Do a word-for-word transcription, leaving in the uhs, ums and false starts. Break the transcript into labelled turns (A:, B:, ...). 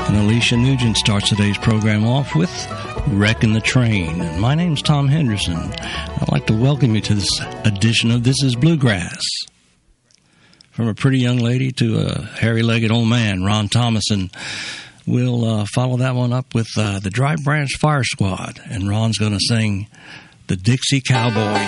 A: And Alicia Nugent starts today's program off with Wrecking the Train. And my name's Tom Henderson. I'd like to welcome you to this edition of This is Bluegrass. From a pretty young lady to a hairy-legged old man, Ron Thomas. And we'll uh, follow that one up with uh, the Dry Branch Fire Squad. And Ron's going to sing The Dixie Cowboy.